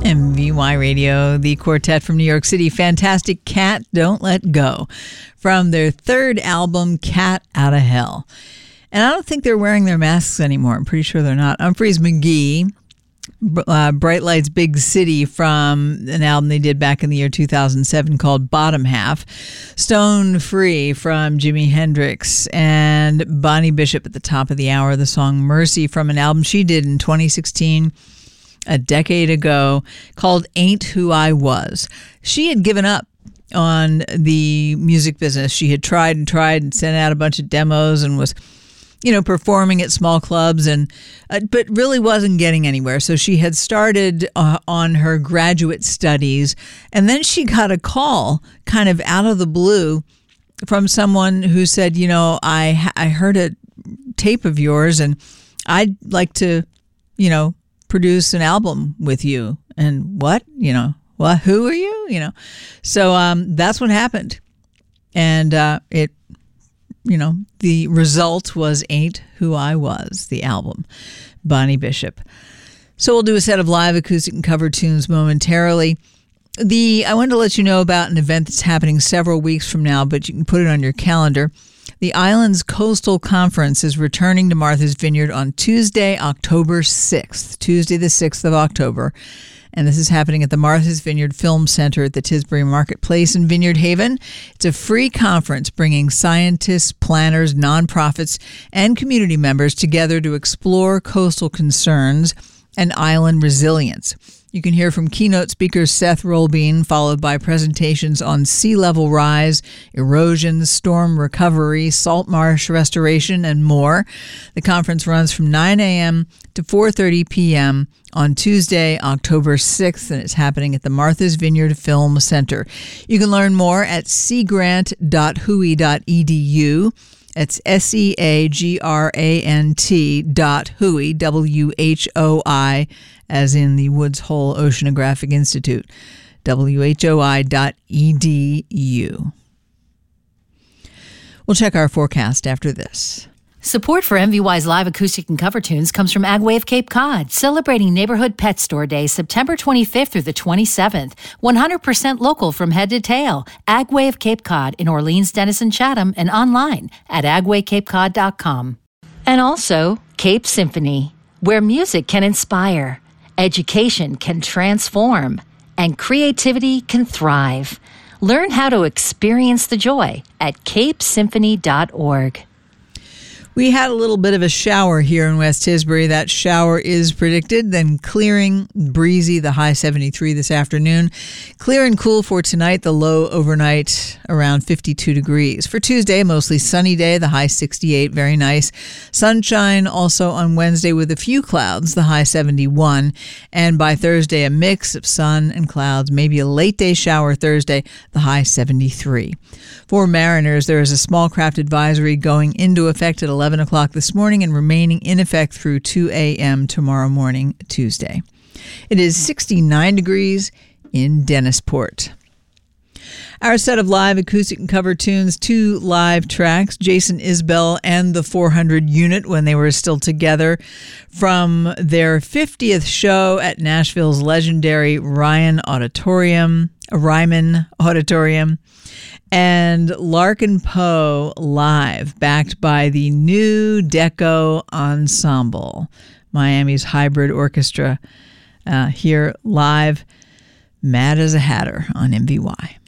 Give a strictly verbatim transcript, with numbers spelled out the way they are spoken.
M V Y Radio, the quartet from New York City, Fantastic Cat Don't Let Go, from their third album, Cat Outta Hell. And I don't think they're wearing their masks anymore. I'm pretty sure they're not. Umphrey's McGee, uh, Bright Lights Big City, from an album they did back in the year two thousand seven called Bottom Half. Stone Free from Jimi Hendrix, and Bonnie Bishop at the top of the hour, the song Mercy from an album she did in twenty sixteen, a decade ago, called Ain't Who I Was. She had given up on the music business. She had tried and tried and sent out a bunch of demos and was, you know, performing at small clubs, and uh, but really wasn't getting anywhere. So she had started uh, on her graduate studies, and then she got a call kind of out of the blue from someone who said, you know, I I heard a tape of yours, and I'd like to, you know, produce an album with you. And what, you know, what, who are you? You know, so um, that's what happened. And uh, it, you know, the result was Ain't Who I Was, the album, Bonnie Bishop. So we'll do a set of live acoustic and cover tunes momentarily. The I wanted to let you know about an event that's happening several weeks from now, but you can put it on your calendar. The Islands Coastal Conference is returning to Martha's Vineyard on Tuesday, October sixth, Tuesday the sixth of October. And this is happening at the Martha's Vineyard Film Center at the Tisbury Marketplace in Vineyard Haven. It's a free conference bringing scientists, planners, nonprofits, and community members together to explore coastal concerns and island resilience. You can hear from keynote speaker Seth Rolbein, followed by presentations on sea level rise, erosion, storm recovery, salt marsh restoration, and more. The conference runs from nine a.m. to four thirty p.m. on Tuesday, October sixth, and it's happening at the Martha's Vineyard Film Center. You can learn more at sea grant dot hui dot e d u. It's S E A G R A N T dot Hui, W H O I, as in the Woods Hole Oceanographic Institute, W H O I dot E D U. We'll check our forecast after this. Support for M V Y's live acoustic and cover tunes comes from AgWave Cape Cod, celebrating Neighborhood Pet Store Day September twenty-fifth through the twenty-seventh. one hundred percent local from head to tail. AgWave Cape Cod in Orleans, Denison, Chatham, and online at agway cape cod dot com. And also Cape Symphony, where music can inspire, education can transform, and creativity can thrive. Learn how to experience the joy at cape symphony dot org. We had a little bit of a shower here in West Tisbury. That shower is predicted, then clearing, breezy, the high seventy-three this afternoon. Clear and cool for tonight, the low overnight around fifty-two degrees. For Tuesday, mostly sunny day, the high sixty-eight, very nice. Sunshine also on Wednesday with a few clouds, the high seventy-one. And by Thursday, a mix of sun and clouds, maybe a late day shower Thursday, the high seventy-three. For mariners, there is a small craft advisory going into effect at eleven o'clock this morning and remaining in effect through two a.m. tomorrow morning, Tuesday. It is sixty-nine degrees in Dennisport. Our set of live acoustic and cover tunes, two live tracks, Jason Isbell and the four hundred Unit when they were still together, from their fiftieth show at Nashville's legendary Ryan Auditorium, Ryman Auditorium, and Larkin Poe live, backed by the New Deco Ensemble, Miami's hybrid orchestra, uh, here live, Mad as a Hatter on M V Y.